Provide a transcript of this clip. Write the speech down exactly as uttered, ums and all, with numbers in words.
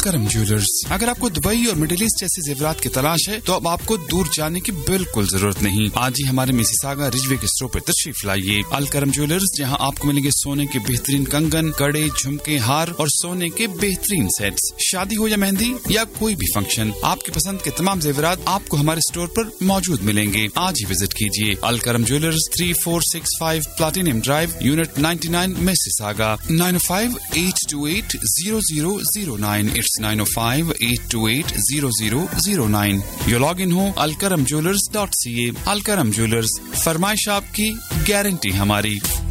Alkaram jewellers. अगर आपको Dubai और मिडिल ईस्ट जैसे जेवरात की तलाश है तो अब आपको दूर जाने की बिल्कुल जरूरत नहीं। आज ही हमारे मिसिसागा रिजवे के स्टोर पर तशरीफ लाइए। अलकरम ज्वेलर्स, जहां आपको मिलेंगे सोने के बेहतरीन कंगन, कड़े, झुमके, हार और सोने के बेहतरीन सेट्स। शादी हो या मेहंदी या कोई भी फंक्शन, आपकी पसंद के तमाम जेवरात आपको हमारे स्टोर पर मौजूद मिलेंगे। आज ही विजिट कीजिए। Alkaram jewellers, three four six five platinum drive, unit ninety nine, Mississauga. Nine O five eight to eight zero zero zero nine. It's nine O five eight to eight zero zero zero nine. Yo log in हो Alkaram jewellers dot C ए। Alkaram jewellers, फरमाइश आपकी, guarantee हमारी।